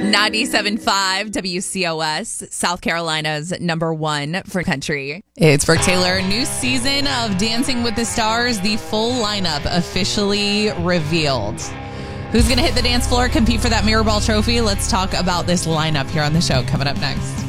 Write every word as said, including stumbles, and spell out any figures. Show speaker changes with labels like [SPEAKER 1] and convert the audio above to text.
[SPEAKER 1] ninety-seven point five W C O S, South Carolina's number one for country. It's Brooke Taylor. New season of Dancing with the Stars. The full lineup officially revealed. Who's going to hit the dance floor, compete for that Mirrorball trophy? Let's talk about this lineup here on the show coming up next.